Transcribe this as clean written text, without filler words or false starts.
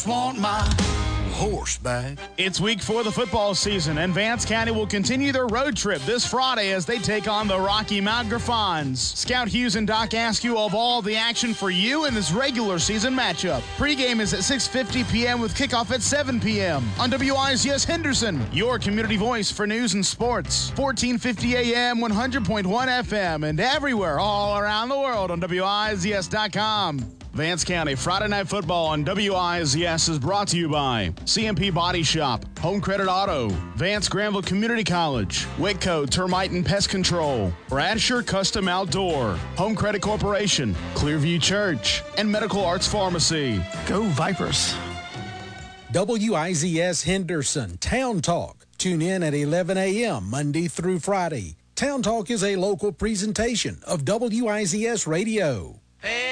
just want my horse back. It's week 4 of the football season, and Vance County will continue their road trip this Friday as they take on the Rocky Mount Griffons. Scout Hughes and Doc Askew of all the action for you in this regular season matchup. Pregame is at 6:50 p.m. with kickoff at 7 p.m. on WIZS Henderson, your community voice for news and sports. 1450 a.m., 100.1 FM, and everywhere all around the world on WIZS.com. Vance County Friday Night Football on WIZS is brought to you by CMP Body Shop, Home Credit Auto, Vance Granville Community College, Waco Termite and Pest Control, Bradshaw Custom Outdoor, Home Credit Corporation, Clearview Church, and Medical Arts Pharmacy. Go Vipers. WIZS Henderson Town Talk. Tune in at 11 a.m. Monday through Friday. Town Talk is a local presentation of WIZS Radio.